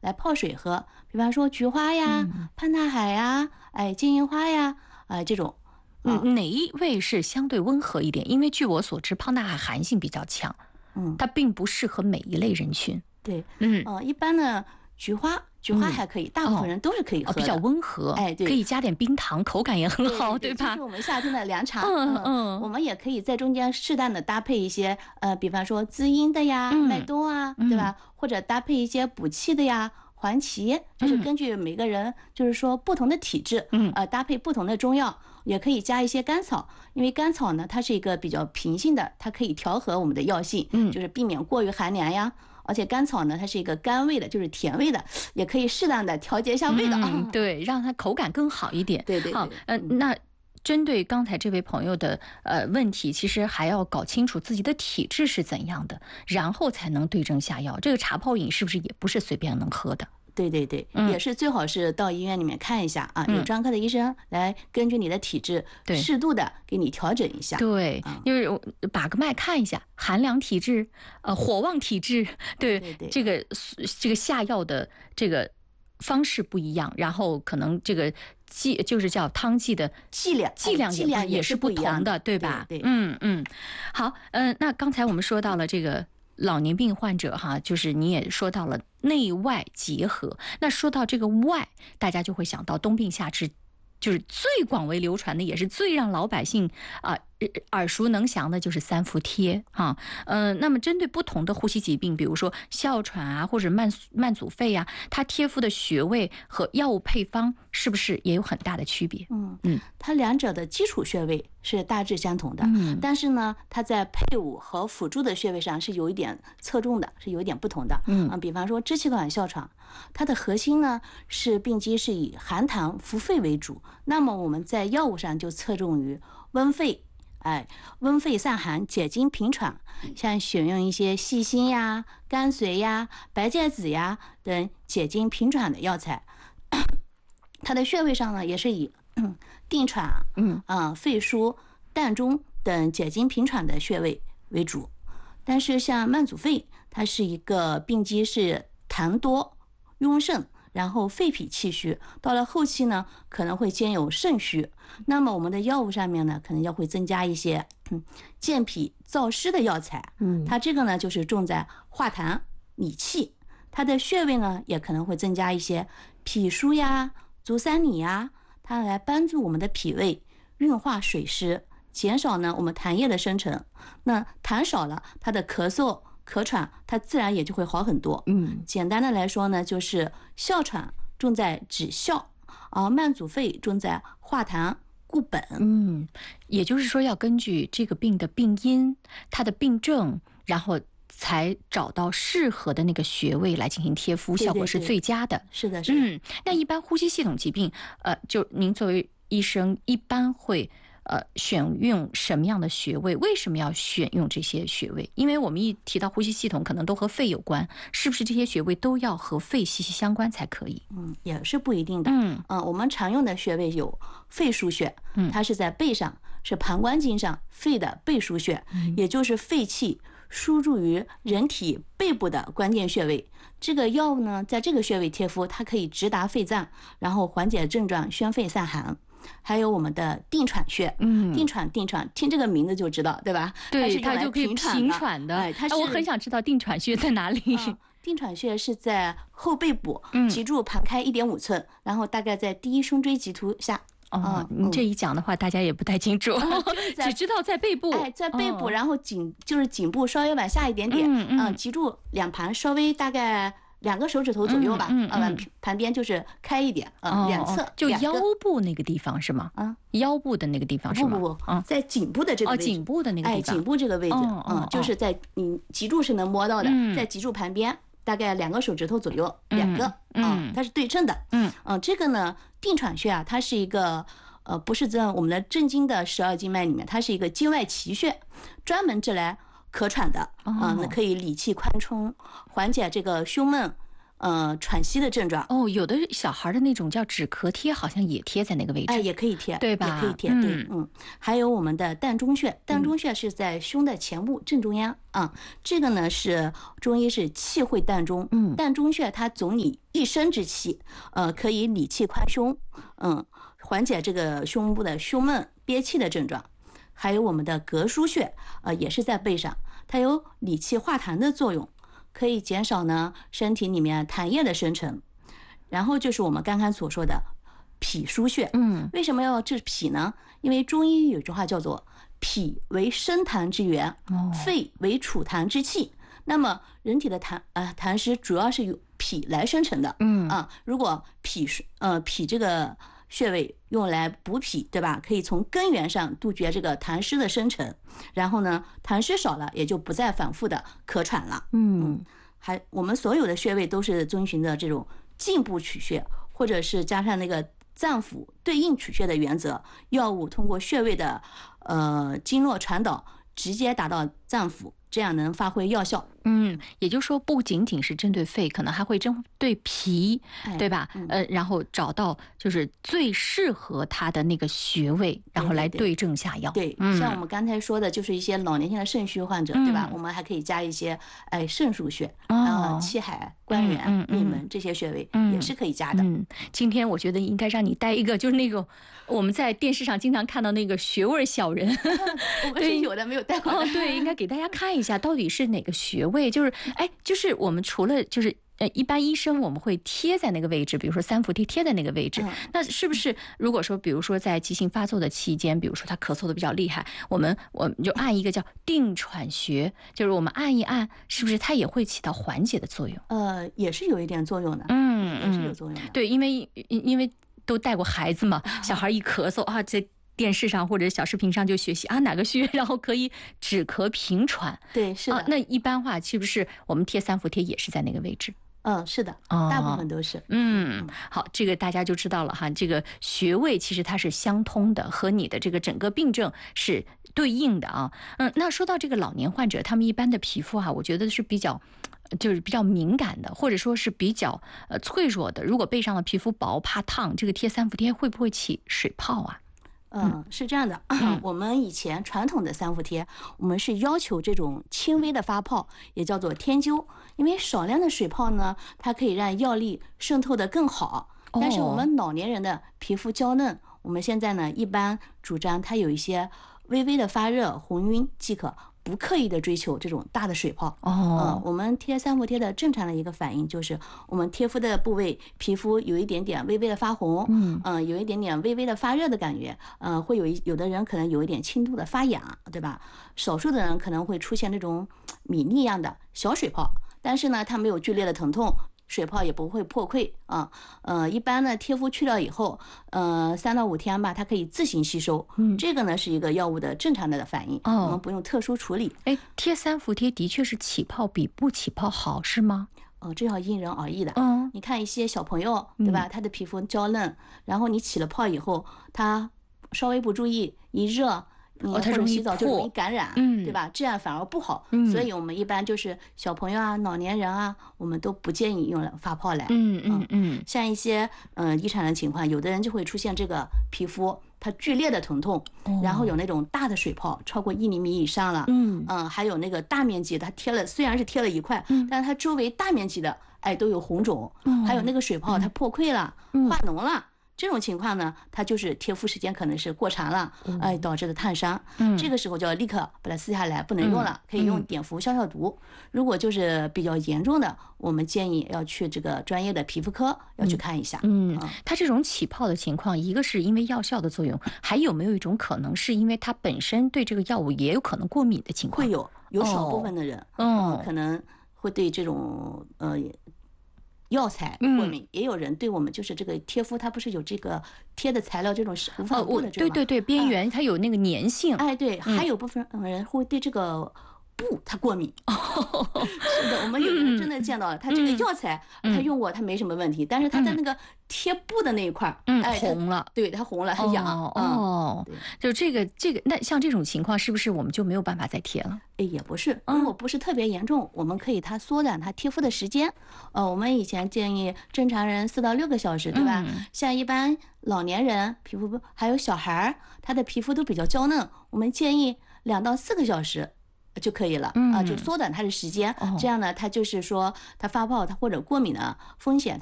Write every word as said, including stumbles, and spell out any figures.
来泡水喝，比方说菊花呀、嗯、潘大海呀、哎金银花呀，啊、呃、这种。 嗯，哪一味是相对温和一点？因为据我所知，胖大海寒性比较强，嗯，它并不适合每一类人群。 对，嗯，呃，一般呢，菊花，菊花还可以，嗯、大部分人都是可以喝的， 哦、比较温和， 哎，对， 可以加点冰糖，口感也很好， 对, 对, 对, 对吧？ 这是我们夏天的凉茶， 嗯嗯， 我们也可以在中间适当的搭配一些，呃，比方说滋阴的呀， 嗯、 麦冬啊，对吧？嗯、或者搭配一些补气的呀。黄芪，就是根据每个人，就是说不同的体质，嗯，呃，搭配不同的中药，也可以加一些甘草，因为甘草呢，它是一个比较平性的，它可以调和我们的药性，嗯，就是避免过于寒凉呀。而且甘草呢，它是一个甘味的，就是甜味的，也可以适当的调节一下味道， 嗯、对，让它口感更好一点。 对对对， 好，嗯、呃，那。针对刚才这位朋友的呃问题，其实还要搞清楚自己的体质是怎样的，然后才能对症下药。这个茶泡饮是不是也不是随便能喝的？ 对对对，嗯、也是最好是到医院里面看一下啊， 嗯、 有专科的医生来根据你的体质，适度的给你调整一下。 对，就是把个脉看一下，寒凉体质，呃，火旺体质，对， 对对， 这个这个下药的这个方式不一样，然后可能这个剂就是叫汤剂的剂量， 剂量剂量也是不同的，对吧？ 对， 嗯嗯，好，嗯、呃，那刚才我们说到了这个老年病患者哈，就是你也说到了内外结合。那说到这个外，大家就会想到冬病夏治，就是最广为流传的，也是最让老百姓啊、呃、耳熟能详的，就是三伏贴哈。呃，那么针对不同的呼吸疾病，比如说哮喘啊，或者慢慢阻肺啊，它贴敷的穴位和药物配方是不是也有很大的区别？ 嗯嗯，它两者的基础穴位是大致相同的，嗯，但是呢，它在配伍和辅助的穴位上是有一点侧重的，是有一点不同的。嗯，啊、比方说支气管哮喘，它的核心呢是病机是以寒痰扶肺为主，那么我们在药物上就侧重于温肺。哎，温肺散寒、解痂平喘，像选用一些细辛呀、甘遂呀、白芥子呀等解痂平喘的药材。它的穴位上呢，也是以嗯定喘、嗯啊、呃、肺腧、膻中等解痂平喘的穴位为主。但是像慢阻肺，它是一个病机是痰多、壅盛。然后肺脾气虚，到了后期呢，可能会兼有肾虚。那么我们的药物上面呢，可能要会增加一些嗯健脾燥湿的药材。嗯，它这个呢就是重在化痰理气。它的穴位呢也可能会增加一些脾腧呀、足三里呀，它来帮助我们的脾胃运化水湿，减少呢我们痰液的生成。那痰少了，它的咳嗽。咳喘它自然也就会好很多。嗯，简单的来说呢，就是哮喘重在止哮，而慢阻肺重在化痰固本。 嗯，也就是说要根据这个病的病因、它的病症，然后才找到适合的那个穴位来进行贴敷，效果是最佳的。 对对对，是的，是的。 嗯，那一般呼吸系统疾病，呃，就您作为医生，一般会。呃，选用什么样的穴位？为什么要选用这些穴位？因为我们一提到呼吸系统，可能都和肺有关，是不是这些穴位都要和肺息息相关才可以？ 嗯，也是不一定的。嗯，呃，我们常用的穴位有肺腧穴，嗯，它是在背上，是膀胱经上肺的背腧穴，嗯、也就是肺气输入于人体背部的关键穴位。这个药物呢，在这个穴位贴敷，它可以直达肺脏，然后缓解症状，宣肺散寒。还有我们的定喘穴，嗯，定喘定喘，听这个名字就知道，对吧？ 对，它就可以平喘的。 哎，它是、 啊、我很想知道定喘穴在哪里。 嗯、定喘穴是在后背部，脊柱盘开一点五寸，然后大概在第一胸椎棘突下。 哦，你这一讲的话，大家也不太清楚，嗯、只知道在背部。 哎，在背部，哦、然后颈就是颈部稍微往下一点点，嗯嗯、呃，脊柱两盘稍微大概。两个手指头左右吧，嗯嗯嗯、呃，旁边就是开一点，嗯、呃，两侧、哦、 就腰部那个地方是吗？啊，腰部的那个地方是吗？ 不不不，嗯、在颈部的这个位置， 哦，颈部的那个地方， 哎，颈部这个位置，嗯，嗯就是在你脊柱是能摸到的，嗯、在脊柱旁边大概两个手指头左右，嗯、两个，嗯、呃，它是对称的，嗯嗯、呃，这个呢，定喘穴啊，它是一个。呃，不是在我们的正经的十二经脉里面，它是一个经外奇穴，专门治来咳喘的，啊、哦呃，可以理气宽冲，缓解这个胸闷， 呃喘息的症状。 哦，有的小孩的那种叫止咳贴，好像也贴在那个位置， 哎，也可以贴， 对吧？ 也可以贴，对，嗯。还有我们的膻中穴，膻中穴是在胸的前部正中央啊、嗯。这个呢是中医是气会膻中，嗯，膻中穴它总理一身之气，呃，可以理气宽胸，嗯，缓解这个胸部的胸闷憋气的症状。还有我们的膈腧穴，呃，也是在背上，它有理气化痰的作用，可以减少呢身体里面痰液的生成。然后就是我们刚刚所说的脾腧穴，嗯，为什么要治脾呢？因为中医有句话叫做脾为生痰之源，肺为储痰之器。那么人体的痰呃痰湿主要是由脾来生成的，嗯啊，如果脾呃脾这个穴位用来补脾，对吧？可以从根源上杜绝这个痰湿的生成，然后呢，痰湿少了，也就不再反复的咳喘了。嗯，还我们所有的穴位都是遵循的这种进步取穴，或者是加上那个脏腑对应取穴的原则，药物通过穴位的呃经络传导，直接达到脏腑，这样能发挥药效。 嗯，也就是说，不仅仅是针对肺，可能还会针对脾，哎、对吧？嗯、呃，然后找到就是最适合他的那个穴位，然后来对症下药。 对，对嗯、像我们刚才说的，就是一些老年性的肾虚患者，嗯、对吧？我们还可以加一些哎肾腧穴，啊、哦，气海、关元、嗯嗯、命门这些穴位、嗯、也是可以加的。 嗯，今天我觉得应该让你带一个，就是那种我们在电视上经常看到那个穴位小人， 我们是有的，没有带过来。 哦，对，应该给大家看一下到底是哪个穴位。就是哎，就是我们除了就是呃，一般医生我们会贴在那个位置，比如说三伏贴贴在那个位置。嗯、那是不是如果说，比如说在急性发作的期间，比如说他咳嗽的比较厉害，我们我们就按一个叫定喘穴，就是我们按一按，是不是它也会起到缓解的作用？ 呃，也是有一点作用的， 嗯， 也是有作用的。 对，因为因为都带过孩子嘛，小孩一咳嗽啊，这。电视上或者小视频上就学习啊，哪个穴然后可以止咳平喘？ 对，是的。 啊、那一般话是不是我们贴三伏贴也是在那个位置？ 嗯，是的，哦、大部分都是。 嗯，好，这个大家就知道了哈。这个穴位其实它是相通的，和你的这个整个病症是对应的啊。嗯，那说到这个老年患者，他们一般的皮肤哈、啊，我觉得是比较。就是比较敏感的，或者说是比较呃脆弱的。如果背上的皮肤薄怕烫，这个贴三伏贴会不会起水泡啊？ 嗯，是这样的，嗯、我们以前传统的三伏贴，我们是要求这种轻微的发泡，也叫做添灸，因为少量的水泡呢，它可以让药力渗透得更好。但是我们老年人的皮肤娇嫩，我们现在呢一般主张它有一些微微的发热、红晕即可。不刻意的追求这种大的水泡哦、呃，我们贴三伏贴的正常的一个反应就是，我们贴敷的部位皮肤有一点点微微的发红，嗯嗯、呃，有一点点微微的发热的感觉，呃，会有一有的人可能有一点轻度的发痒，对吧？少数的人可能会出现那种米粒一样的小水泡，但是呢，它没有剧烈的疼痛。水泡也不会破溃啊，呃，一般呢贴敷去掉以后，呃，三到五天吧，它可以自行吸收。嗯，这个呢是一个药物的正常的反应，哦、我们不用特殊处理。 哎，贴三伏贴的确是起泡比不起泡好，是吗？ 呃，这要因人而异的。嗯，你看一些小朋友，对吧？他的皮肤娇嫩，然后你起了泡以后，他稍微不注意一热。 哦，它容易洗澡就容易感染，嗯，对吧？这样反而不好，嗯，所以我们一般就是小朋友啊、老年人啊，我们都不建议用来发泡来， 嗯嗯嗯。 像一些嗯、呃、遗传的情况，有的人就会出现这个皮肤它剧烈的疼痛，哦、然后有那种大的水泡，超过一厘米以上了，嗯嗯，还有那个大面积，它贴了虽然是贴了一块，嗯，但是它周围大面积的哎都有红肿，嗯，还有那个水泡它破溃了，嗯、化脓了。这种情况呢，它就是贴敷时间可能是过长了，嗯、哎，导致的烫伤。嗯，这个时候就要立刻把它撕下来，不能用了，可以用碘伏消消毒。嗯、如果就是比较严重的，我们建议要去这个专业的皮肤科要去看一下。 嗯，嗯它这种起泡的情况，一个是因为药效的作用，还有没有一种可能是因为它本身对这个药物也有可能过敏的情况？ 会有，有少部分的人， 哦、 嗯，可能会对这种呃。药材过敏，嗯、也有人对我们就是这个贴敷，它不是有这个贴的材料这种无纺布的这种、 哦、对对对，边缘它有那个粘性。 哎，对，嗯、还有部分人会对这个布他过敏。是的，我们有人真的见到了，他这个药材他用过他没什么问题，但是他在那个贴布的那一块儿，哎， 红了， 对，他红了，他痒。 哦，就这个这个，那像这种情况，是不是我们就没有办法再贴了？ 哎，也不是，如果不是特别严重，我们可以它缩短它贴敷的时间。呃，我们以前建议正常人四到六个小时，对吧？像一般老年人皮肤还有小孩儿，他的皮肤都比较娇嫩，我们建议两到四个小时就可以了啊、呃，就缩短它的时间。这样呢，它就是说它发泡它或者过敏的风险